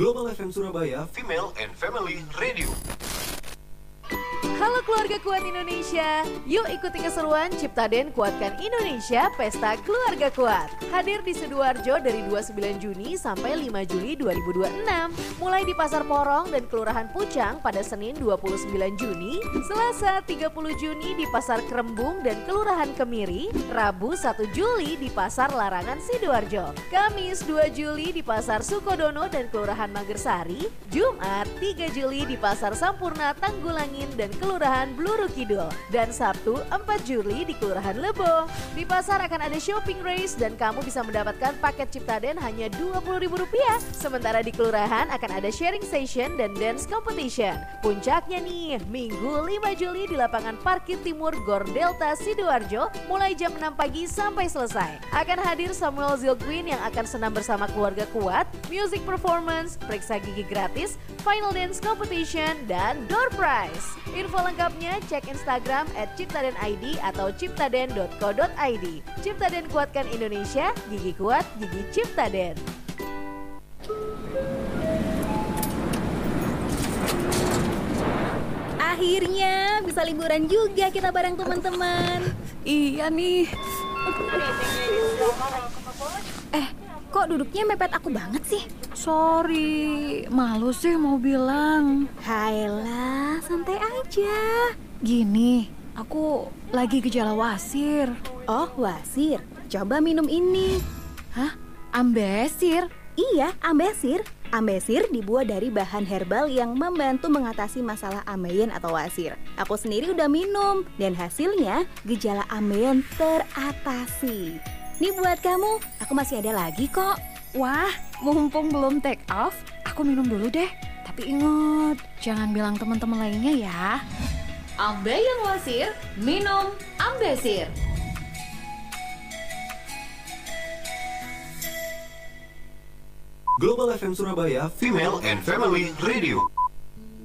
Global FM Surabaya Female and Family Radio. Halo keluarga kuat Indonesia, yuk ikuti keseruan Ciptaden Kuatkan Indonesia Pesta Keluarga Kuat. Hadir di Sidoarjo dari 29 Juni sampai 5 Juli 2026. Mulai di Pasar Porong dan Kelurahan Pucang pada Senin 29 Juni, Selasa 30 Juni di Pasar Kerembung dan Kelurahan Kemiri, Rabu 1 Juli di Pasar Larangan Sidoarjo, Kamis 2 Juli di Pasar Sukodono dan Kelurahan Magersari, Jumat 3 Juli di Pasar Sampurna Tanggulangin dan Kelurahan Bluru Kidul, dan Sabtu 4 Juli di Kelurahan Lebo. Di pasar akan ada shopping race dan kamu bisa mendapatkan paket Ciptaden hanya Rp20.000. Sementara di kelurahan akan ada sharing session dan dance competition. Puncaknya nih, Minggu 5 Juli di lapangan parkir timur Gor Delta Sidoarjo mulai jam 6 pagi sampai selesai. Akan hadir Samuel Zilquin yang akan senam bersama keluarga kuat, music performance, periksa gigi gratis, final dance competition, dan door prize. Info lengkapnya cek Instagram @ciptaden_id atau ciptaden.co.id. Ciptaden Kuatkan Indonesia, gigi kuat, gigi Ciptaden. Akhirnya bisa liburan juga kita bareng teman-teman. Iya nih. Kok duduknya mepet aku banget sih? Sorry, malu sih mau bilang. Hayalah, santai aja. Gini, aku lagi gejala wasir. Oh, wasir. Coba minum ini. Hah? Ambesir? Iya, ambesir. Ambesir dibuat dari bahan herbal yang membantu mengatasi masalah ambeien atau wasir. Aku sendiri udah minum dan hasilnya gejala ambeien teratasi. Ini buat kamu, aku masih ada lagi kok. Wah, mumpung belum take off, aku minum dulu deh. Tapi ingat, jangan bilang teman-teman lainnya ya. Ambeien wasir, minum Ambesir. Global FM Surabaya Female and Family Radio.